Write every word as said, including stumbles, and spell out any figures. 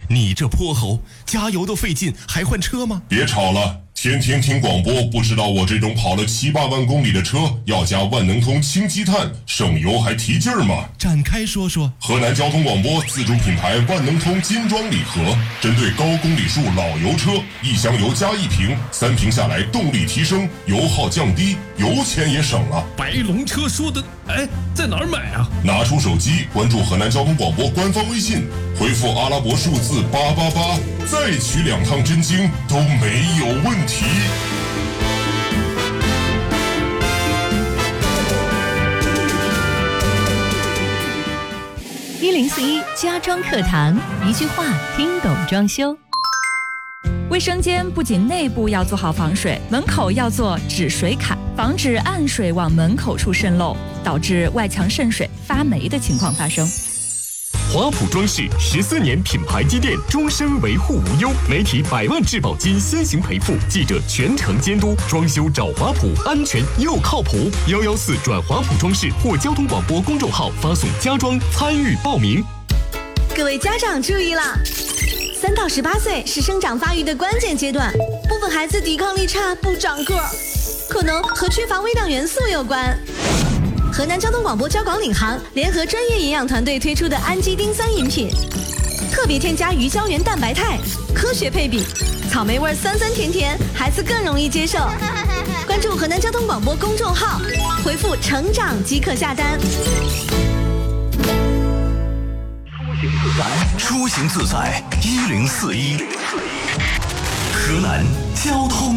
你这泼猴，加油都费劲，还换车吗？ 别吵了，天天听广播，不知道我这种跑了七八万公里的车要加万能通氢积碳，省油还提劲儿吗？ 展开说说。 河南交通广播自主品牌万能通金装礼盒，针对高公里数老油车，一箱油加一瓶，三瓶下来动力提升，油耗降低，油钱也省了。 白龙车说的，哎，在哪儿买啊？ 拿出手机，关注河南交通广播官方微信，回复阿拉伯数字八八八，再取两趟真经都没有问题。 一零四一家装课堂，一句话听懂装修。卫生间不仅内部要做好防水，门口要做止水坎，防止暗水往门口处渗漏，导致外墙渗水发霉的情况发生。 华普装饰十四年品牌积淀，终身维护无忧，媒体百万质保金先行赔付，记者全程监督，装修找华普，安全又靠谱。幺幺四转华普装饰或交通广播公众号发送家装参与报名。 各位家长注意啦！三到十八岁是生长发育的关键阶段，部分孩子抵抗力差，不长个儿，可能和缺乏微量元素有关。河南交通广播交广领航联合专业营养团队推出的氨基丁酸饮品，特别添加鱼胶原蛋白肽，科学配比，草莓味酸酸甜甜，孩子更容易接受。关注河南交通广播公众号，回复成长即可下单。 出行自在一零四一，河南交通